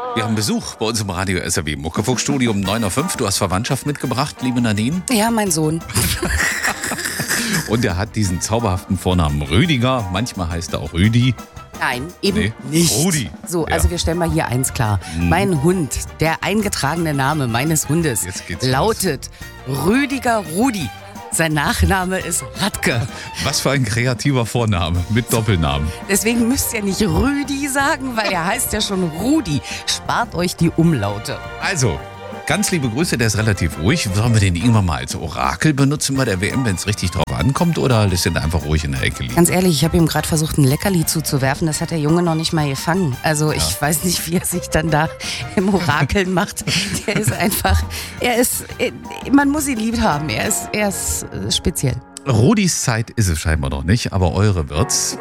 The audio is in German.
Wir haben Besuch bei uns im Radio SRW Muckefuchs-Studio um 9.05 Uhr. Du hast Verwandtschaft mitgebracht, liebe Nadine. Ja, mein Sohn. Und er hat diesen zauberhaften Vornamen Rüdiger. Manchmal heißt er auch Rüdi. Nein, eben nicht. Rudi. So, Ja. also wir stellen mal hier eins klar. Mein Hund, der eingetragene Name meines Hundes, Jetzt geht's lautet Rüdiger Rudi. Sein Nachname ist Radke. Was für ein kreativer Vorname mit Doppelnamen. Deswegen müsst ihr nicht Rüdi sagen, weil er heißt ja schon Rudi. Spart euch die Umlaute. Also, ganz liebe Grüße, der ist relativ ruhig. Sollen wir den irgendwann mal als Orakel benutzen bei der WM, wenn es richtig drauf ankommt, oder lässt den einfach ruhig in der Ecke liegen? Ganz ehrlich, ich habe ihm gerade versucht, ein Leckerli zuzuwerfen. Das hat der Junge noch nicht mal gefangen. Also ich weiß nicht, wie er sich dann da im Orakeln macht. Der ist einfach, man muss ihn lieb haben. Er ist speziell. Rudis Zeit ist es scheinbar noch nicht, aber eure wird's.